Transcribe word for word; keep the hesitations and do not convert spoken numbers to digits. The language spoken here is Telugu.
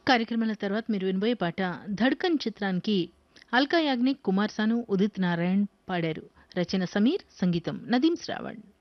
కార్యక్రమాల తర్వాత మీరు వినబోయే పాట 'ధడ్కన్' చిత్రానికి అల్కా యాగ్నిక్, కుమార్ సాను, ఉదిత్ నారాయణ్ పాడారు. రచన సమీర్, సంగీతం నదీం శ్రావణ్.